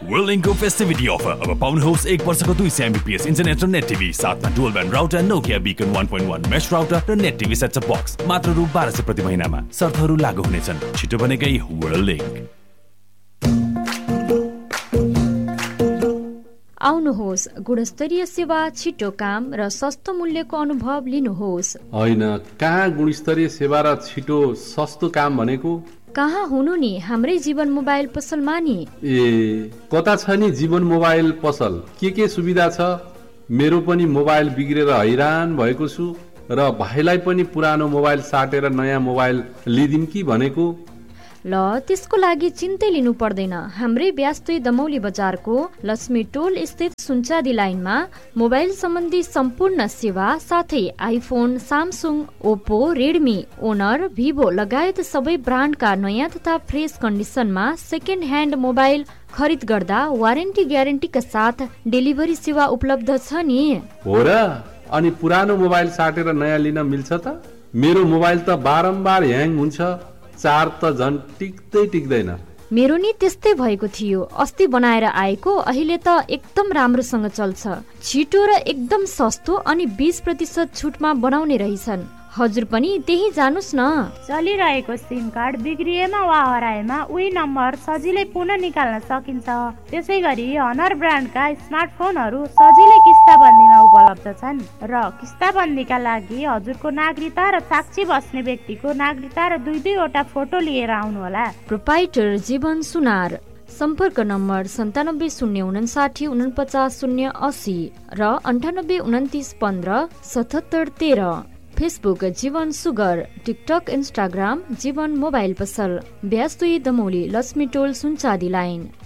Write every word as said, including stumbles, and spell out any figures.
World लिङ्कको फेस्टिभिटी offer अब पाउनुहोस् एक वर्षको दुई सय एमबीपीएस इन्टरनेट र नेट टिभी साथमा डुअल ब्यान्ड राउटर, नोकिया बिकन वन पोइन्ट वन मेश राउटर र net TV set top box मात्र रु बाह्र सय प्रति महिनामा। शर्तहरू लागू हुनेछन्। छिटो बनेकै वर्ल्ड लिङ्क। आउनुहोस्, गुणस्तरीय सेवा, छिटो काम र सस्तो मूल्यको अनुभव लिनुहोस्। होइन, कहाँ गुणस्तरीय सेवा र छिटो सस्तो काम भनेको? कहाँ हुनु नि, हाम्रै जीवन मोबाइल पसलमा नि। ए, कता छ नि जीवन मोबाइल पसल? के के सुविधा छ? मेरो पनि मोबाइल बिग्रेर हैरान भएको छु र भाइलाई पनि पुरानो मोबाइल साटेर नयाँ मोबाइल लिदिम कि भनेको। ल, त्यसको लागि चिन्तै लिनु पर्दैन। हाम्रै ब्यास्तै दमौली बजारको लक्ष्मी टोल स्थित सुनचादी लाइनमा मोबाइल सम्बन्धी सम्पूर्ण सेवा साथै iPhone, Samsung, Oppo, Redmi, owner, Vivo लगायत सबै ब्रान्डका नयाँ तथा फ्रेस कन्डिसनमा सेकेन्ड ह्यान्ड मोबाइल खरिद गर्दा वारेन्टी ग्यारेन्टीका साथ डेलिभरी सेवा उपलब्ध छ नि। हो र? अनि पुरानो मोबाइल साटेर नयाँ लिन मिल्छ त? मेरो मोबाइल त बारम्बार ह्याङ हुन्छ, चार्ज त झन् टिक्दै टिक्दैन। मेरो नि त्यस्तै भएको थियो। अस्ति बनाएर आएको, अहिले त एकदम राम्रोसँग चल्छ। छिटो र एकदम सस्तो अनि बीस प्रतिशत छुटमा बनाउने रहेछन्। हजुर पनि त्यही जानुस् न। चलिरहेको सिम कार्ड बिग्रिएमा वा हराएमा उही नम्बर सजिलै पुनः निकाल्न सकिन्छ। त्यसै गरी हनर ब्रान्डका स्मार्टफोनहरू सजिलै किस्ताबन्दीमा उपलब्ध छन् र किस्ताबन्दीका लागि हजुरको नागरिकता र साक्षी बस्ने व्यक्तिको नागरिकता र दुई दुईवटा फोटो लिएर आउनुहोला। प्रोपाइटर जीवन सुनार। सम्पर्क नम्बर सन्तानब्बे शून्य उनासाठी उनपचास शून्य असी र अन्ठानब्बे उन्तिस पन्ध्र सतहत्तर तेह्र। फेसबुक जीवन सुगर, टिकटक, इन्स्टाग्राम जीवन मोबाइल पसल, ब्यास्तुई दमौली, लक्ष्मी टोल, सुनचादी लाइन।